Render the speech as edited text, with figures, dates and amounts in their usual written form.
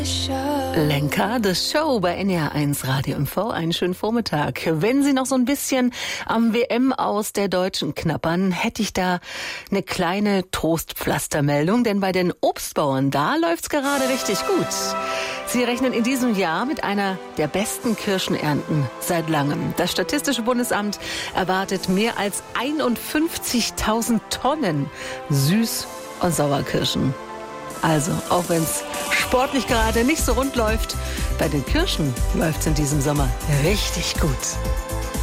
Lenker, The Show bei NDR1 Radio MV. Einen schönen Vormittag. Wenn Sie noch so ein bisschen am WM aus der Deutschen knappern, hätte ich da eine kleine Trostpflastermeldung, denn bei den Obstbauern, da läuft's gerade richtig gut. Sie rechnen in diesem Jahr mit einer der besten Kirschenernten seit langem. Das Statistische Bundesamt erwartet mehr als 51.000 Tonnen Süß- und Sauerkirschen. Also, auch wenn es sportlich gerade nicht so rund läuft, bei den Kirschen läuft es in diesem Sommer richtig gut.